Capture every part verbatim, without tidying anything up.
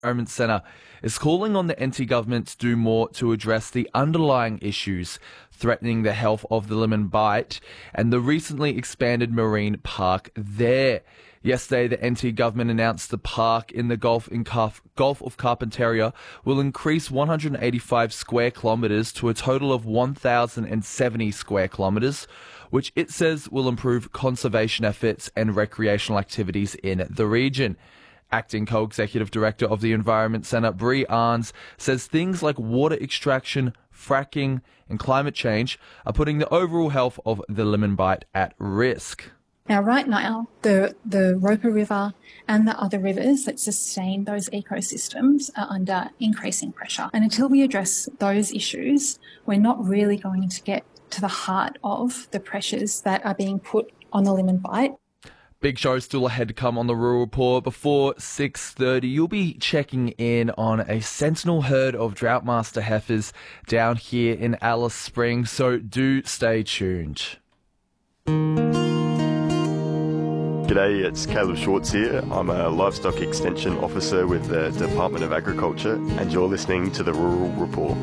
Environment Centre is calling on the N T government to do more to address the underlying issues threatening the health of the Limmen Bight and the recently expanded marine park there. Yesterday, the N T government announced the park in the Gulf, in Carf- Gulf of Carpentaria will increase one hundred eighty-five square kilometres to a total of one thousand seventy square kilometres, which it says will improve conservation efforts and recreational activities in the region. Acting co-executive director of the Environment Centre, Bree Arns, says things like water extraction, fracking and climate change are putting the overall health of the Limmen Bight at risk. Now, right now, the, the Roper River and the other rivers that sustain those ecosystems are under increasing pressure. And until we address those issues, we're not really going to get to the heart of the pressures that are being put on the Limmen Bight. Big show still ahead to come on the Rural Report. Before six thirty, you'll be checking in on a sentinel herd of Droughtmaster heifers down here in Alice Springs, so do stay tuned. G'day, it's Caleb Schwartz here. I'm a Livestock Extension Officer with the Department of Agriculture, and you're listening to the Rural Report.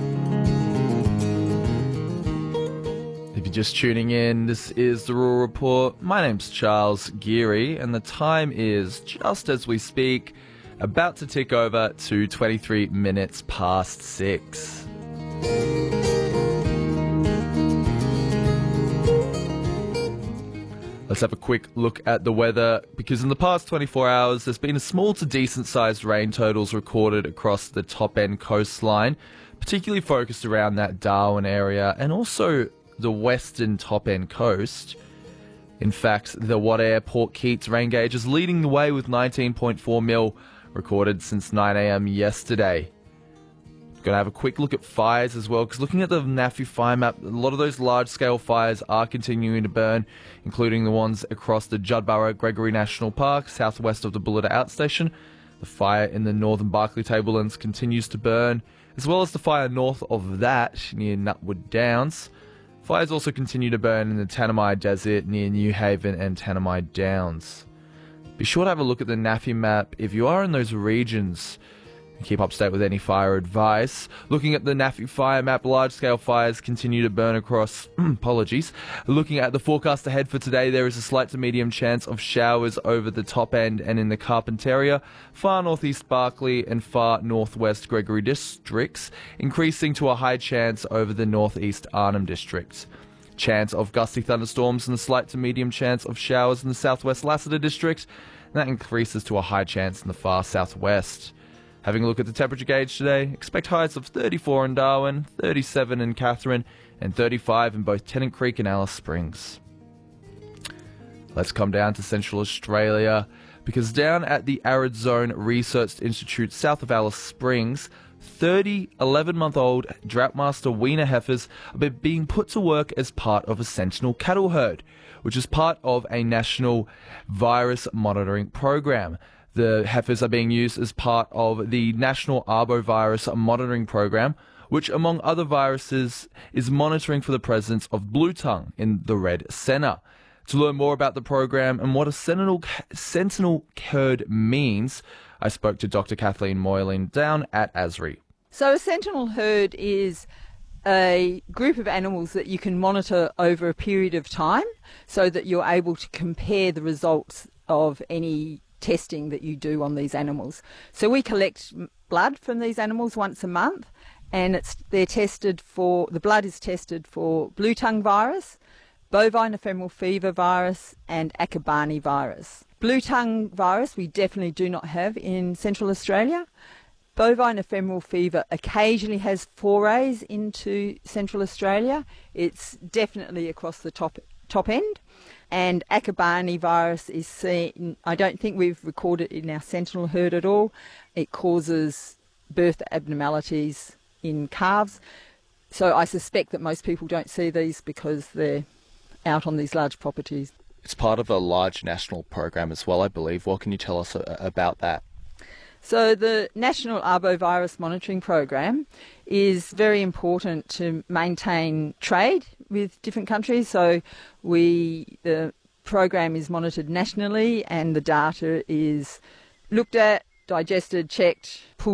If you're just tuning in, this is the Rural Report. My name's Charles Geary, and the time is, just as we speak, about to tick over to twenty-three minutes past six. Let's have a quick look at the weather, because in the past twenty-four hours, there's been a small to decent-sized rain totals recorded across the top-end coastline, particularly focused around that Darwin area and also the western top-end coast. In fact, the Wadair Port Keats rain gauge is leading the way with nineteen point four mil recorded since nine a.m. yesterday. Going to have a quick look at fires as well, because looking at the NAAFI fire map, a lot of those large-scale fires are continuing to burn, including the ones across the Judbarra Gregory National Park, southwest of the Bullita Outstation. The fire in the northern Barkly Tablelands continues to burn, as well as the fire north of that near Nutwood Downs. Fires also continue to burn in the Tanami Desert near New Haven and Tanami Downs. Be sure to have a look at the NAAFI map if you are in those regions. Keep up to date with any fire advice. Looking at the NAAFI fire map, large-scale fires continue to burn across... apologies. Looking at the forecast ahead for today, there is a slight to medium chance of showers over the top end and in the Carpentaria, far northeast Barkly and far northwest Gregory districts, increasing to a high chance over the northeast Arnhem district. Chance of gusty thunderstorms and a slight to medium chance of showers in the southwest Lassiter district, and that increases to a high chance in the far southwest. Having a look at the temperature gauge today, expect highs of thirty-four in Darwin, thirty-seven in Katherine, and thirty-five in both Tennant Creek and Alice Springs. Let's come down to Central Australia, because down at the Arid Zone Research Institute south of Alice Springs, thirty eleven-month-old Droughtmaster weaner heifers are being put to work as part of a sentinel cattle herd, which is part of a national virus monitoring program. The heifers are being used as part of the National Arbovirus Monitoring Program, which, among other viruses, is monitoring for the presence of blue tongue in the red senna. To learn more about the program and what a sentinel, sentinel herd means, I spoke to Doctor Kathleen Moylan down at ASRI. So a sentinel herd is a group of animals that you can monitor over a period of time so that you're able to compare the results of any testing that you do on these animals. So we collect blood from these animals once a month, and it's they're tested for, the blood is tested for blue tongue virus, bovine ephemeral fever virus, and Akabani virus. Blue tongue virus we definitely do not have in Central Australia. Bovine ephemeral fever occasionally has forays into Central Australia. It's definitely across the top top end. And Akabani virus is seen, I don't think we've recorded it in our sentinel herd at all. It causes birth abnormalities in calves. So I suspect that most people don't see these because they're out on these large properties. It's part of a large national program as well, I believe. What can you tell us about that? So the National Arbovirus Monitoring Program is very important to maintain trade with different countries. So we the program is monitored nationally, and the data is looked at, digested, checked, pulled